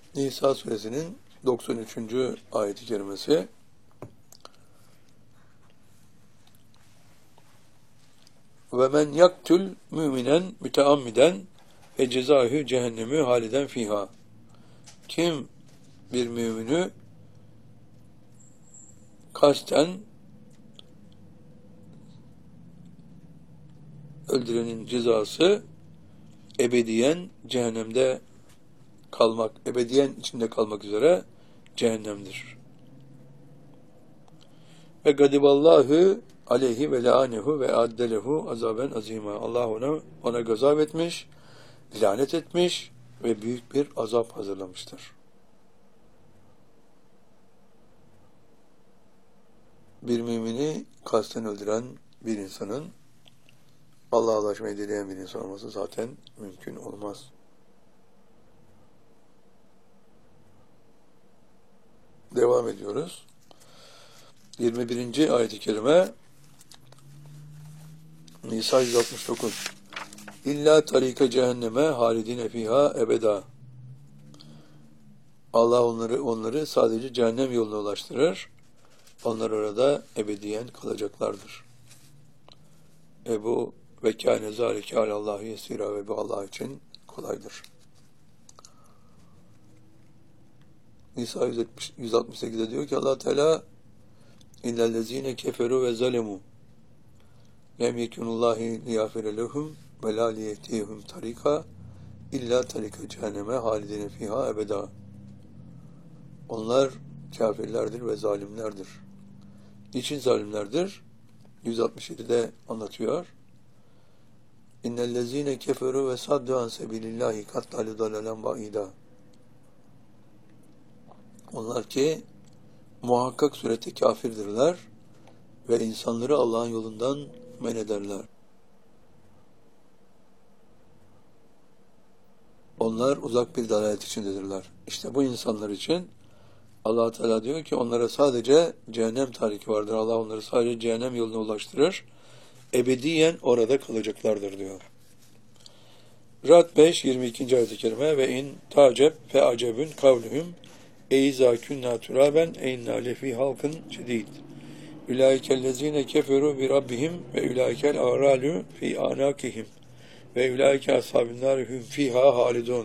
Nisa suresinin 93. ayet-i kerimesi. Ve men yaktul müminen müteammiden fe cezâhü cehennemü haliden fiha. Kim bir mümini kasten öldürenin cezası ebediyen cehennemde kalmak, ebediyen içinde kalmak üzere cehennemdir. Ve gadiballahu aleyhi ve la'anehu ve addelehu azaben azima. Allah ona gazap etmiş, lanet etmiş ve büyük bir azap hazırlamıştır. Bir mümini kasten öldüren bir insanın Allah'a ulaşmayı dileyen bir insan olması zaten mümkün olmaz. Devam ediyoruz. 21. ayet-i kerime Nisa 169. İlla tarika cehenneme halidine fiha ebeda. Allah onları sadece cehennem yoluna ulaştırır. Onlar orada ebediyen kalacaklardır. Bu ve kâne zâlike alallâhi yesîrâ ve bu Allah için kolaydır. Nisa 168'de diyor ki Allah Teala İnnellezîne keferu ve zalemû lem yekunullâhi liyâfire lehum ve lâ liyehtiyehum tarika illa tarika cehenneme halidine fiha ebeda. Onlar kafirlerdir ve zalimlerdir. Niçin zalimlerdir? 167'de anlatıyor. İnnellezîne keferu ve saddu an sebilillâhi kattâli dalalen ba'îdâ. Onlar ki muhakkak surette kafirdirler ve insanları Allah'ın yolundan men ederler. Onlar uzak bir dalalet içindedirler. İşte bu insanlar için Allah Teala diyor ki onlara sadece cehennem tariki vardır. Allah onları sadece cehennem yoluna ulaştırır. Ebediyen orada kalacaklardır diyor. Ra'd 5 22. ayet-i kerime ve in taceb fe acebun kavluhum eyza kunna turaben eyna lefi halkın şedid. Ulaikellezine keferu bi rabbihim ve ulaikel aralu fi anakihim ve ulaike ashabun nar hum fiha halidun.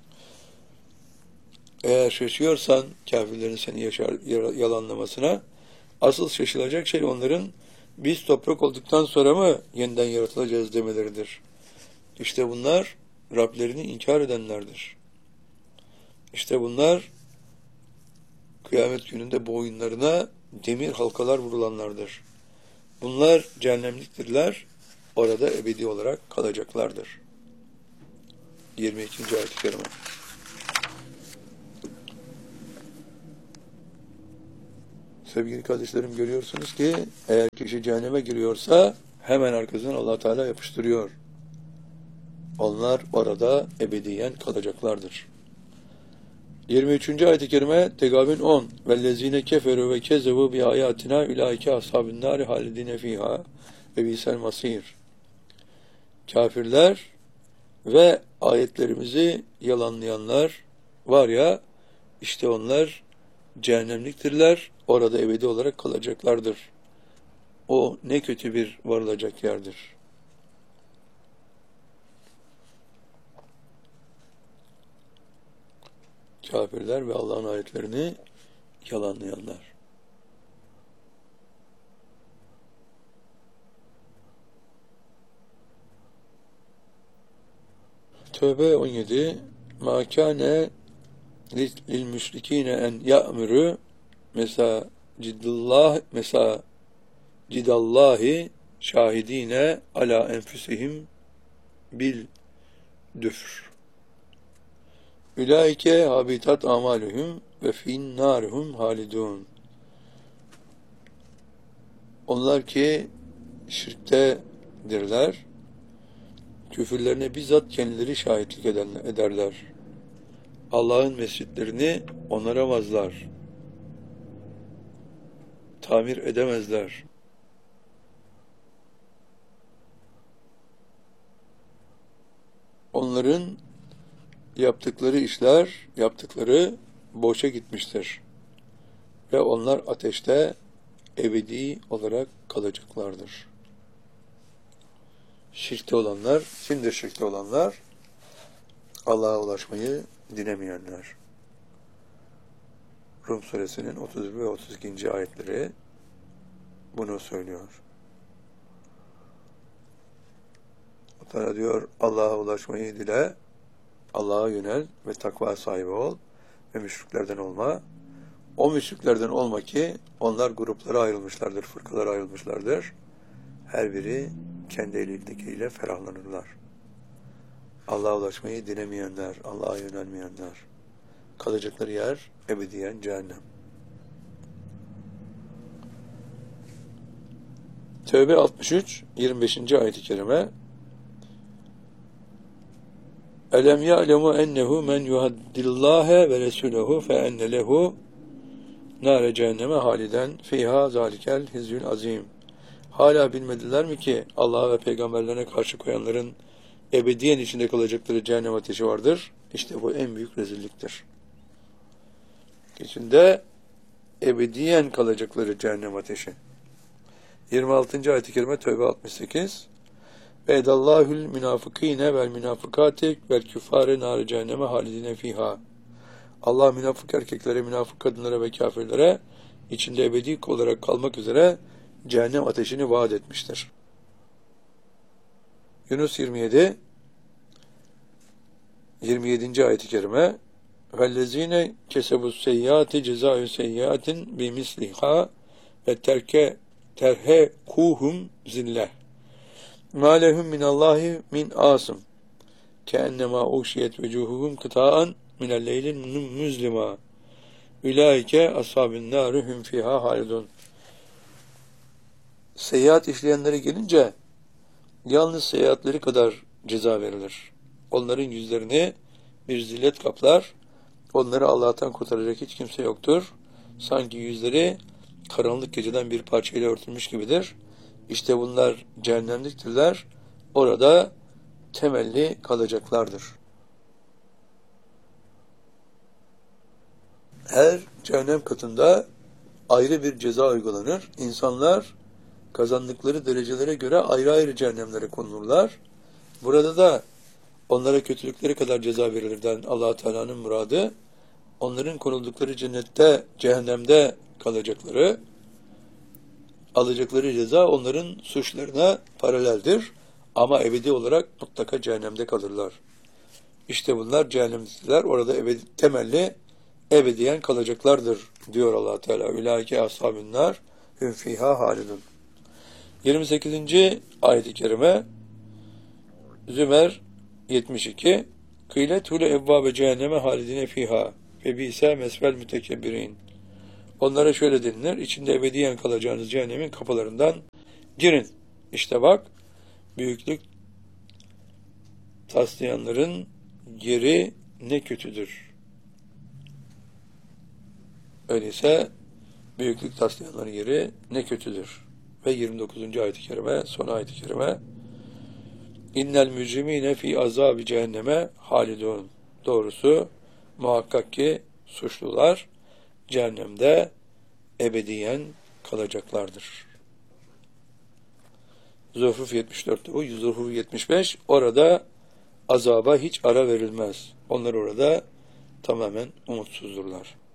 Eğer şaşıyorsan kafirlerin seni yalanlamasına, asıl şaşılacak şey onların biz toprak olduktan sonra mı yeniden yaratılacağız demeleridir. İşte bunlar Rablerini inkar edenlerdir. İşte bunlar kıyamet gününde boyunlarına demir halkalar vurulanlardır. Bunlar cehennemliktirler, orada ebedi olarak kalacaklardır. 22. ayet-i kerime. Sevgili kardeşlerim, görüyorsunuz ki eğer kişi cehenneme giriyorsa hemen arkasından Allah Teala yapıştırıyor. Onlar orada ebediyen kalacaklardır. 23. ayet-i kerime Tegabün 10. Vellezine keferu ve kezebu bi ayatina ulaike ashabun nar halidine fiha ve bisel masir. Kafirler ve ayetlerimizi yalanlayanlar var ya, işte onlar cehennemliktirler, orada ebedi olarak kalacaklardır. O ne kötü bir varılacak yerdir. Kafirler ve Allah'ın ayetlerini yalanlayanlar. Tövbe 17. Ma kâne lil müşrikîne en ya'muru mesacidallahi şahidine ala enfusihim bil düfr. Ulaike habitat amaluhum ve fin narhum halidun. Onlar ki şirktedirler, küfürlerine bizzat kendileri şahitlik ederler. Allah'ın mescitlerini onaramazlar, tamir edemezler. Onların yaptıkları işler, yaptıkları boşa gitmiştir. Ve onlar ateşte ebedi olarak kalacaklardır. Şirkte olanlar, kimdir şirkte olanlar? Allah'a ulaşmayı dilemeyenler. Rum suresinin 31 ve 32. ayetleri bunu söylüyor. O Teala diyor, Allah'a ulaşmayı dile, Allah'a yönel ve takva sahibi ol ve müşriklerden olma. O müşriklerden olma ki onlar gruplara ayrılmışlardır, fırkalara ayrılmışlardır. Her biri kendi elindekiyle ferahlanırlar. Allah'a ulaşmayı dilemeyenler, Allah'a yönelmeyenler. Kalacakları yer ebediyen cehennem. Tevbe 63, 25. ayet-i kerime. Elem ya'lemu ennehu men yuhaddillâhe ve resûlehu fe enne lehu nâre cehenneme haliden fîhâ zâlikel hizyül azîm. Hala bilmediler mi ki Allah'a ve peygamberlerine karşı koyanların ebediyen içinde kalacakları cehennem ateşi vardır? İşte bu en büyük rezilliktir. İçinde ebediyen kalacakları cehennem ateşi. 26. ayet-i kerime Tevbe 68. Ve edallâhül münafıkîne vel münafıkâti vel küffâre nâre cehenneme halidine fîhâ. Allah münafık erkeklere, münafık kadınlara ve kafirlere içinde ebedi olarak kalmak üzere cehennem ateşini vaat etmiştir. Yunus 27 ayet-i kerime وَالَّذ۪ينَ كَسَبُوا السَّيِّئَاتِ جَزَاءُ سَيِّئَاتٍ بِمِثْلِهَا وَتَرْهَقُوهُمْ ذِلَّةٌ مَا لَهُمْ مِنَ اللّٰهِ مِنْ عَاصِمٍ كَأَنَّمَا اُغْشِيَتْ وُجُوهُهُمْ قِطَاعًا مِنَ اللَّيْلِ مُظْلِمًا اُولَٰئِكَ أَصْحَابُ النَّارِ هُمْ فِيهَا خَالِدُونَ. Seyahat işleyenlere gelince yalnız seyahatleri kadar ceza verilir. Onların yüzlerini bir zillet kaplar. Onları Allah'tan kurtaracak hiç kimse yoktur. Sanki yüzleri karanlık geceden bir parçayla örtülmüş gibidir. İşte bunlar cehennemliktirler. Orada temelli kalacaklardır. Her cehennem katında ayrı bir ceza uygulanır. İnsanlar kazandıkları derecelere göre ayrı ayrı cehennemlere konulurlar. Burada da onlara kötülükleri kadar ceza verilirden Allah Teala'nın muradı, onların konuldukları cennette, cehennemde kalacakları, alacakları ceza onların suçlarına paraleldir. Ama ebedi olarak mutlaka cehennemde kalırlar. İşte bunlar cehennemlikler, orada temelli ebediyen kalacaklardır diyor Allah Teala. Ülâike ashabün nâr hum fîhâ halidun. 28. ayet-i kerime Zümer 72 Kıyletule evvâbe cehenneme halidine fîhâ ve bîse mesvel mütekebbirin. Onlara şöyle denilir, içinde ebediyen kalacağınız cehennemin kapılarından girin. İşte bak, büyüklük taslayanların yeri ne kötüdür. Öyleyse büyüklük taslayanların yeri ne kötüdür. Ve 29. ayet-i kerime, son ayet-i kerime İnnel mücrimine fi azâbi cehenneme halidun. Doğrusu muhakkak ki suçlular cehennemde ebediyen kalacaklardır. Zuhruf 74'te bu. Zuhruf 75 orada azaba hiç ara verilmez. Onlar orada tamamen umutsuzdurlar.